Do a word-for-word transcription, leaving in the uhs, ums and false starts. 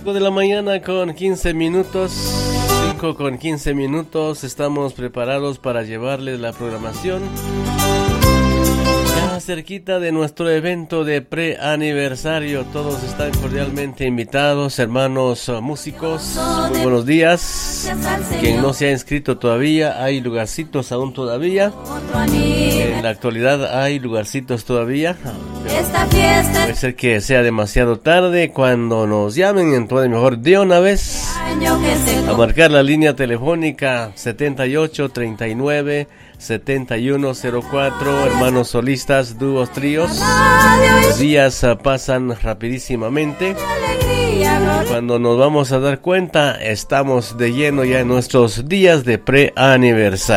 cinco de la mañana con quince minutos. cinco con quince minutos. Estamos preparados para llevarles la programación. Ya cerquita de nuestro evento de preaniversario. Todos están cordialmente invitados, hermanos músicos. Muy buenos días. Quien no se ha inscrito todavía, hay lugarcitos aún todavía. En la actualidad hay lugarcitos todavía. Puede ser que sea demasiado tarde. Cuando nos llamen, entonces mejor de una vez a marcar la línea telefónica setenta y ocho, treinta y nueve, setenta y uno cero cuatro. Hermanos solistas, dúos, tríos. Los días uh, pasan rapidísimamente. Cuando nos vamos a dar cuenta, estamos de lleno ya en nuestros días de preaniversario.